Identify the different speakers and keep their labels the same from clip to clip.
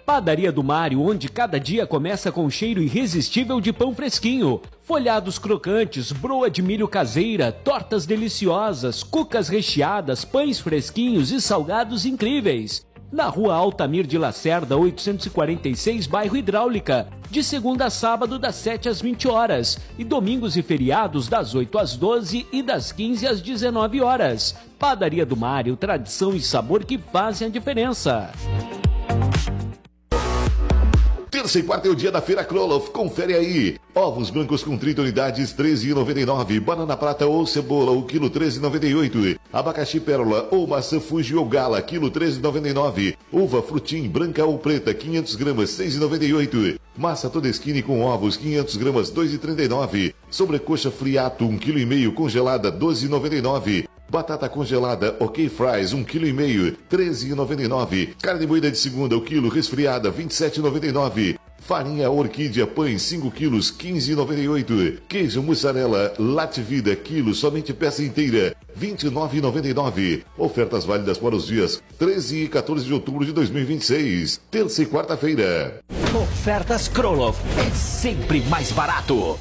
Speaker 1: Padaria do Mário, onde cada dia começa com um cheiro irresistível de pão fresquinho. Folhados crocantes, broa de milho caseira, tortas deliciosas, cucas recheadas, pães fresquinhos e salgados incríveis. Na Rua Altamir de Lacerda, 846, bairro Hidráulica. De segunda a sábado, das 7 às 20 horas. E domingos e feriados, das 8 às 12 e das 15 às 19 horas. Padaria do Mário, tradição e sabor que fazem a diferença.
Speaker 2: Terça e quarta é o dia da Feira Kroloff, confere aí. Ovos brancos com 30 unidades, R$ 13,99. Banana prata ou cebola, o quilo R$ 13,98. Abacaxi pérola ou maçã Fuji ou Gala, quilo R$ 13,99. Uva frutim, branca ou preta, 500 gramas, R$ 6,98. Massa Todeskine com ovos, 500 gramas, R$ 2,39. Sobrecoxa friato, 1,5 kg, congelada, R$ 12,99. Batata congelada OK Fries, 1,5 kg, R$ 13,99. Carne moída de segunda, o quilo, resfriada, R$ 27,99. Farinha Orquídea Pães, 5 quilos, R$ 15,98. Queijo mussarela Lativida, quilo, somente peça inteira, R$ 29,99. Ofertas válidas para os dias 13 e 14 de outubro de 2026. Terça e quarta-feira.
Speaker 3: Ofertas Kroloff é sempre mais barato.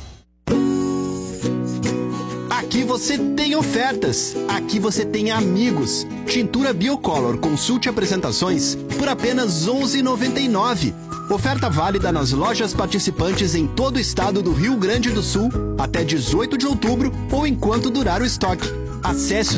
Speaker 4: Aqui você tem ofertas, aqui você tem amigos. Tintura Biocolor Consulte Apresentações por apenas R$ 11,99. Oferta válida nas lojas participantes em todo o estado do Rio Grande do Sul até 18 de outubro ou enquanto durar o estoque. Acesse